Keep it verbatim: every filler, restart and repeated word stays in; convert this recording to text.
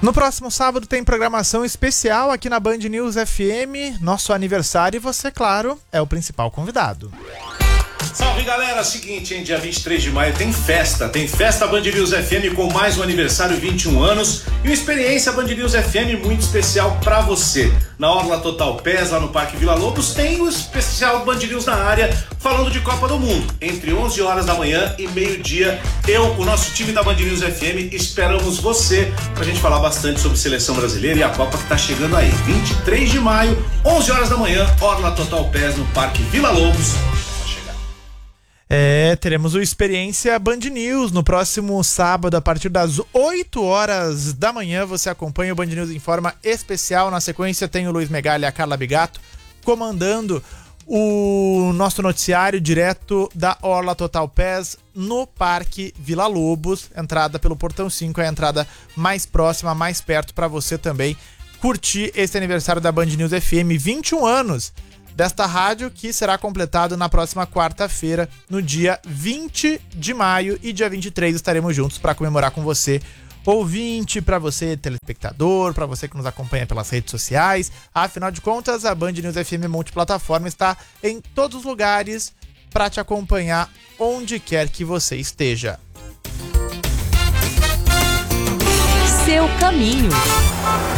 No próximo sábado tem programação especial aqui na Band News F M, nosso aniversário, e você, claro, é o principal convidado. Salve, galera, seguinte, hein, dia vinte e três de maio tem festa, tem festa Band News F M com mais um aniversário, vinte e um anos, e uma experiência Band News F M muito especial pra você. Na Orla Total Pés, lá no Parque Vila Lobos, tem o especial Band News na área, falando de Copa do Mundo. Entre onze horas da manhã e meio-dia, eu, o nosso time da Band News F M, esperamos você pra gente falar bastante sobre seleção brasileira e a Copa que tá chegando aí. vinte e três de maio, onze horas da manhã, Orla Total Pés, no Parque Vila Lobos. É, teremos o Experiência Band News no próximo sábado, a partir das oito horas da manhã. Você acompanha o Band News em forma especial. Na sequência tem o Luiz Megali e a Carla Bigato comandando o nosso noticiário direto da Orla Total Pés no Parque Vila Lobos. Entrada pelo Portão cinco, é a entrada mais próxima, mais perto, para você também curtir esse aniversário da Band News F M. vinte e um anos desta rádio, que será completado na próxima quarta-feira, no dia vinte de maio, e dia vinte e três estaremos juntos para comemorar com você, ouvinte, para você, telespectador, para você que nos acompanha pelas redes sociais. Afinal de contas, a Band News F M multiplataforma está em todos os lugares para te acompanhar onde quer que você esteja. Seu caminho.